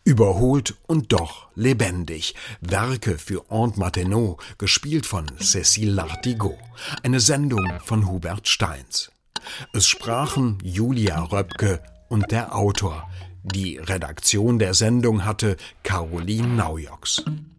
Überholt und doch lebendig. Werke für Aunt Martineau, gespielt von Cécile Lartigot. Eine Sendung von Hubert Steins. Es sprachen Julia Röpke und der Autor. Die Redaktion der Sendung hatte Caroline Naujoks.